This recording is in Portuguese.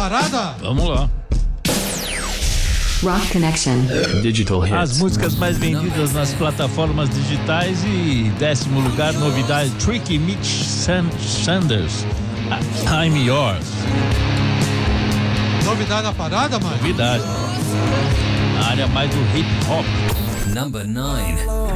parada? Vamos lá. Rock Connection. Digital hits. As músicas mais vendidas nas plataformas digitais e 10º lugar, novidade, Tricky Mitch Sanders, I'm Yours. Novidade na parada, mano? Novidade. Na área mais do hip hop. Number 9.